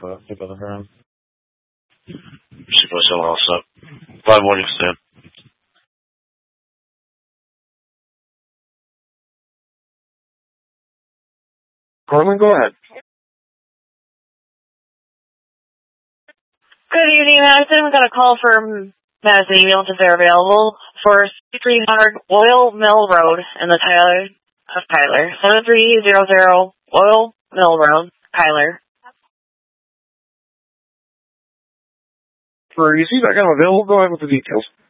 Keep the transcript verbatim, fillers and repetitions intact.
uh, pick up the phone. She put someone else up. five one, you stand. Cortland, go ahead. Good evening, Madison. We got a call from Madison Ambulance if they're available for three hundred Oil Mill Road in the Tyler of Tyler. seven three zero zero Oil Mill Road, Tyler. For you see that I'm available, go ahead with the details.